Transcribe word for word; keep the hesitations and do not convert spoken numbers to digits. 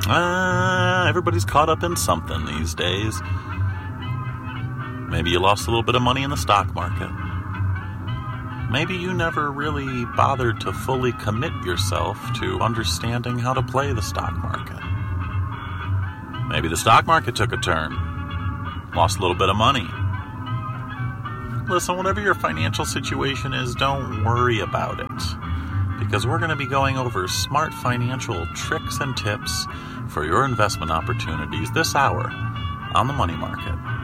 Uh, everybody's caught up in something these days. Maybe you lost a little bit of money in the stock market. Maybe you never really bothered to fully commit yourself to understanding how to play the stock market. Maybe the stock market took a turn. Lost a little bit of money. Listen, whatever your financial situation is, don't worry about it. Because we're going to be going over smart financial tricks and tips for your investment opportunities this hour on the Money Market.